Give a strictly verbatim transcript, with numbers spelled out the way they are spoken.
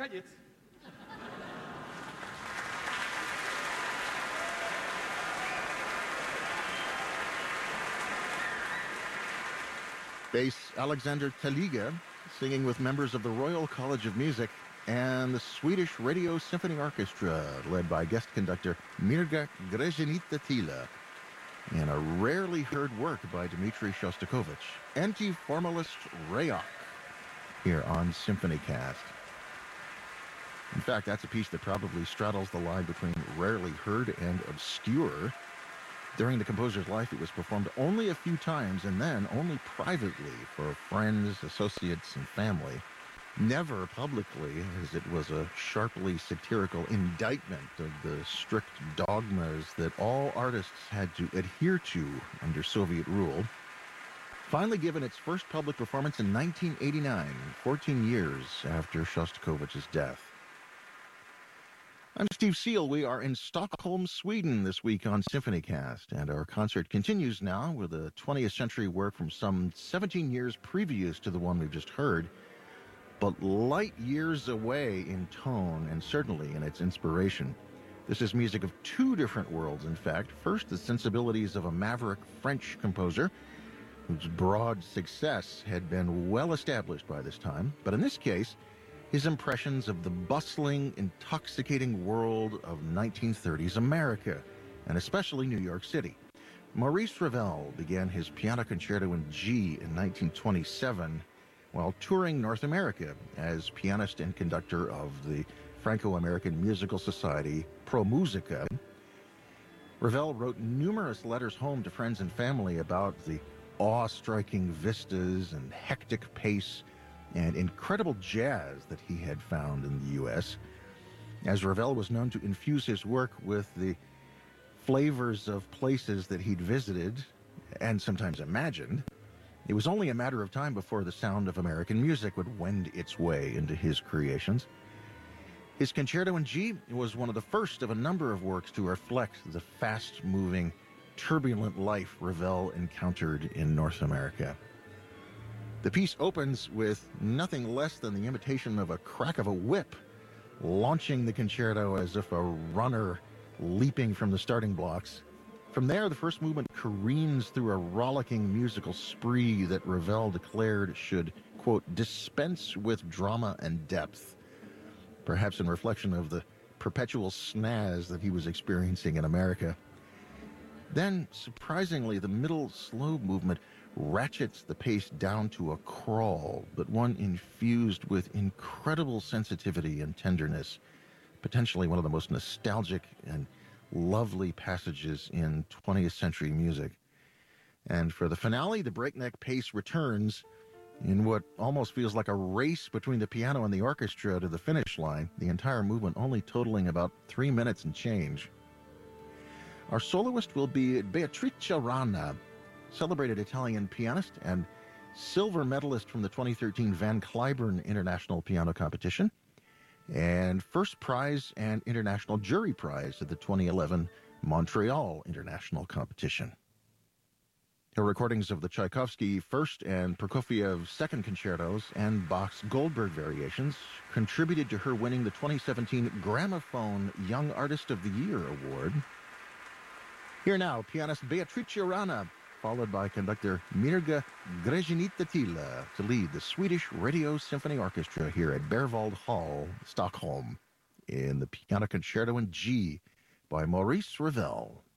Конец. Bass Alexander Taliga singing with members of the Royal College of Music and the Swedish Radio Symphony Orchestra, led by guest conductor Mirga Grezhenita-Tila, in a rarely heard work by Dmitri Shostakovich, Anti-Formalist Rayok, here on SymphonyCast. In fact, that's a piece that probably straddles the line between rarely heard and obscure. During the composer's life, it was performed only a few times and then only privately for friends, associates, and family. Never publicly, as it was a sharply satirical indictment of the strict dogmas that all artists had to adhere to under Soviet rule. Finally given its first public performance in nineteen eighty-nine, fourteen years after Shostakovich's death. I'm Steve Seal. We are in Stockholm, Sweden this week on SymphonyCast, and our concert continues now with a twentieth century work from some seventeen years previous to the one we've just heard, but light years away in tone and certainly in its inspiration. This is music of two different worlds, in fact. First, the sensibilities of a maverick French composer whose broad success had been well established by this time, but in this case, his impressions of the bustling, intoxicating world of nineteen thirties America, and especially New York City. Maurice Ravel began his piano concerto in G in nineteen twenty-seven while touring North America as pianist and conductor of the Franco-American Musical Society, Pro Musica. Ravel wrote numerous letters home to friends and family about the awe-striking vistas and hectic pace and incredible jazz that he had found in the U S, as Ravel was known to infuse his work with the flavors of places that he'd visited and sometimes imagined. It was only a matter of time before the sound of American music would wend its way into his creations. His Concerto in G was one of the first of a number of works to reflect the fast-moving, turbulent life Ravel encountered in North America. The piece opens with nothing less than the imitation of a crack of a whip, launching the concerto as if a runner leaping from the starting blocks. From there, the first movement careens through a rollicking musical spree that Ravel declared should, quote, dispense with drama and depth, perhaps in reflection of the perpetual snaz that he was experiencing in America. Then, surprisingly, the middle slow movement ratchets the pace down to a crawl, but one infused with incredible sensitivity and tenderness, potentially one of the most nostalgic and lovely passages in twentieth century music. And for the finale, the breakneck pace returns in what almost feels like a race between the piano and the orchestra to the finish line, the entire movement only totaling about three minutes and change. Our soloist will be Beatrice Rana, celebrated Italian pianist and silver medalist from the twenty thirteen Van Cliburn International Piano Competition, and first prize and international jury prize at the twenty eleven Montreal International Competition. Her recordings of the Tchaikovsky First and Prokofiev Second Concertos and Bach's Goldberg Variations contributed to her winning the twenty seventeen Gramophone Young Artist of the Year Award. Here now, pianist Beatrice Rana, followed by conductor Mirga Grezhenita-Tila to lead the Swedish Radio Symphony Orchestra here at Berwald Hall, Stockholm, in the Piano Concerto in G by Maurice Ravel.